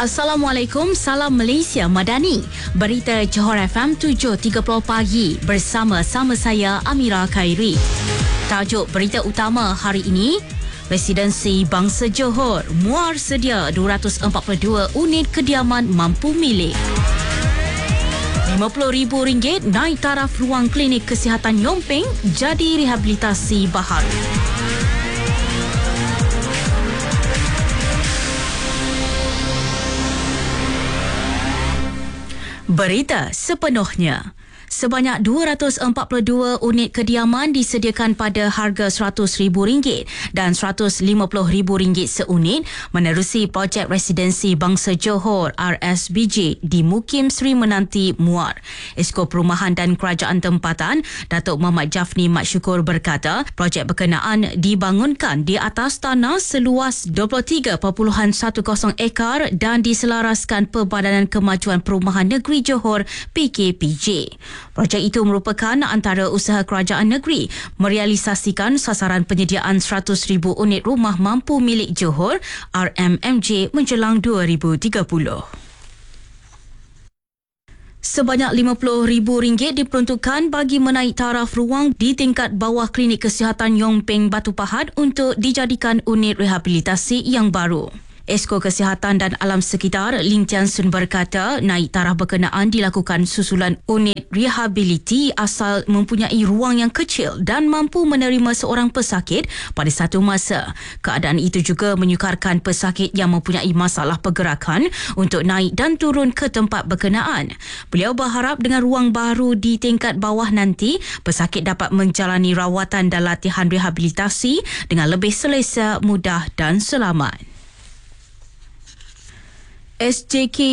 Assalamualaikum, salam Malaysia Madani. Berita Johor FM 7.30 pagi bersama saya Amira Khairi. Tajuk berita utama hari ini, Residensi Bangsa Johor, Muar sedia 242 unit kediaman mampu milik. RM50,000 naik taraf ruang klinik kesihatan Yong Peng jadi rehabilitasi baharu. Berita sepenuhnya. Sebanyak 242 unit kediaman disediakan pada harga RM100,000 dan RM150,000 seunit menerusi projek Residensi Bangsa Johor RSBJ di Mukim Sri Menanti Muar. Esko Perumahan dan Kerajaan Tempatan, Datuk Muhammad Jafni Mat Syukur berkata, projek berkenaan dibangunkan di atas tanah seluas 23.10 ekar dan diselaraskan Perbadanan Kemajuan Perumahan Negeri Johor PKPJ. Projek itu merupakan antara usaha kerajaan negeri merealisasikan sasaran penyediaan 100,000 unit rumah mampu milik Johor RMMJ menjelang 2030. Sebanyak RM50,000 diperuntukkan bagi menaik taraf ruang di tingkat bawah Klinik Kesihatan Yong Peng Batu Pahat untuk dijadikan unit rehabilitasi yang baru. Esko Kesihatan dan Alam Sekitar Lim Tian Sun berkata, naik taraf berkenaan dilakukan susulan unit rehabiliti asal mempunyai ruang yang kecil dan mampu menerima seorang pesakit pada satu masa. Keadaan itu juga menyukarkan pesakit yang mempunyai masalah pergerakan untuk naik dan turun ke tempat berkenaan. Beliau berharap dengan ruang baru di tingkat bawah nanti, pesakit dapat menjalani rawatan dan latihan rehabilitasi dengan lebih selesa, mudah dan selamat. SJK